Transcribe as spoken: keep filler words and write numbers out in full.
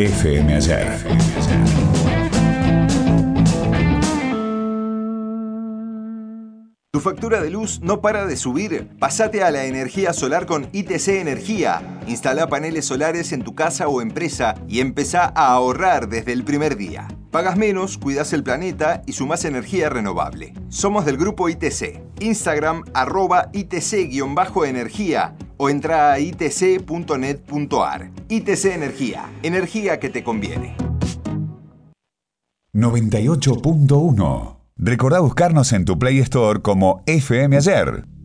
F M Ayer. ¿Tu factura de luz no para de subir? Pásate a la energía solar con I T C Energía. Instala paneles solares en tu casa o empresa y empezá a ahorrar desde el primer día. Pagas menos, cuidas el planeta y sumás energía renovable. Somos del grupo I T C. Instagram arroba I T C-energía o entra a i t c punto net punto a r. I T C Energía. Energía que te conviene. noventa y ocho punto uno. Recordá buscarnos en tu Play Store como F M Ayer.